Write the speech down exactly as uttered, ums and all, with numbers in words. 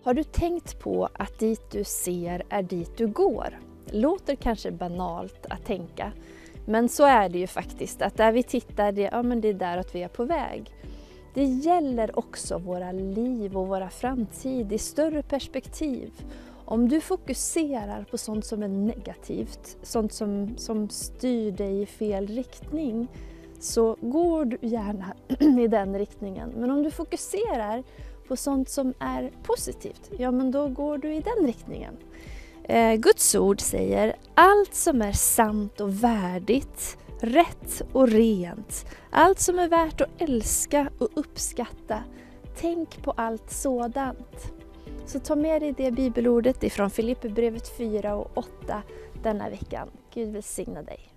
Har du tänkt på att dit du ser är dit du går? Låter kanske banalt att tänka, men så är det ju faktiskt. Att där vi tittar, det, ja, men det är där att vi är på väg. Det gäller också våra liv och våra framtid i större perspektiv. Om du fokuserar på sånt som är negativt, sånt som, som styr dig i fel riktning, så går du gärna i den riktningen. Men om du fokuserar på sånt som är positivt, ja men då går du i den riktningen. Eh, Guds ord säger: allt som är sant och värdigt, rätt och rent, allt som är värt att älska och uppskatta, tänk på allt sådant. Så ta med dig det bibelordet ifrån Filipperbrevet fyra och åtta denna veckan. Gud välsigna dig.